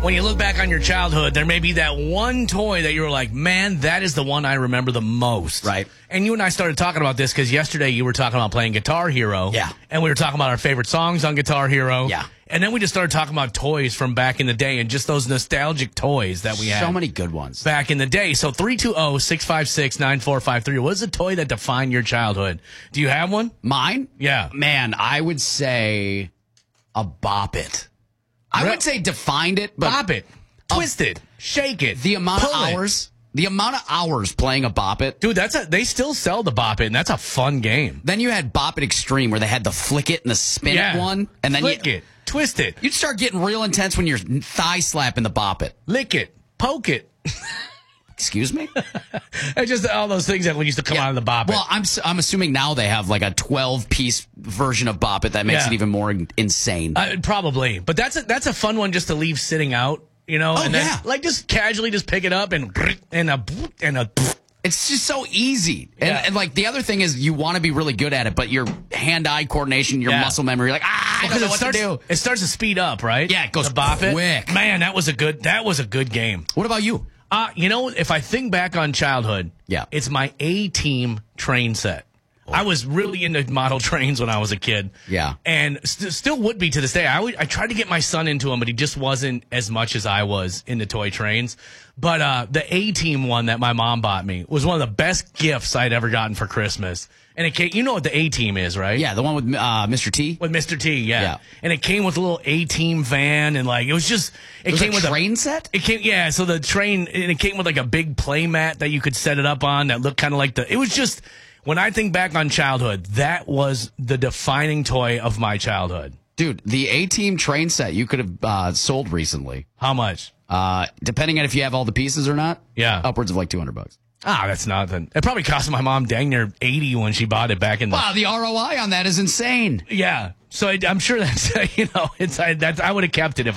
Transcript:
When you look back on your childhood, there may be that one toy that you were like, man, that is the one I remember the most. Right. And you and I started talking about this because yesterday you were talking about playing Guitar Hero. Yeah. And we were talking about our favorite songs on Guitar Hero. Yeah. And then we just started talking about toys from back in the day and just those nostalgic toys that we had. So many good ones. Back in the day. So 320-656-9453. What is a toy that defined your childhood? Do you have one? Mine? Yeah. Man, I would say a Bop It. I would say defined it, but Bop it. Twist it. Shake it. the amount of pull it. hours. The amount of hours playing a Bop It. Dude, they still sell the Bop It, and that's a fun game. Then you had Bop It Extreme, where they had the flick it and the spin it one, and then flick it, twist it, you'd start getting real intense when you're thigh slapping the Bop It. lick it, poke it. Excuse me? And just all those things that used to come out of the Bop It. Well, I'm assuming now they have like a 12-piece version of Bop It that makes it even more insane. Probably, but that's a fun one just to leave sitting out. You know, Oh, and then, yeah. like just casually just pick it up and a. It's just so easy. Yeah. And like the other thing is you want to be really good at it, but your hand-eye coordination, your muscle memory, you're like, I don't know what to do. It starts to speed up, right? Yeah, it goes the Bop It. quick. Man, that was a good game. What about you? You know, if I think back on childhood, Yeah. it's my A-Team train set. I was really into model trains when I was a kid. Yeah. And still would be to this day. I tried to get my son into them, but he just wasn't as much as I was into toy trains. But the A-Team one that my mom bought me was one of the best gifts I'd ever gotten for Christmas. And it came, you know what the A-Team is, right? Yeah, the one with Mr. T? With Mr. T, yeah. Yeah. And it came with a little A-Team van, and like it was just It was came a with train set? It came, yeah. So the train, and it came with like a big play mat that you could set it up on that looked kind of like it was just. When I think back on childhood, that was the defining toy of my childhood. Dude, the A-Team train set you could have sold recently. How much? Depending on if you have all the pieces or not. Yeah. Upwards of like $200. That's nothing. It probably cost my mom dang near $80 when she bought it back in the. Wow, the ROI on that is insane. Yeah. So I'm sure that's, I would have kept it if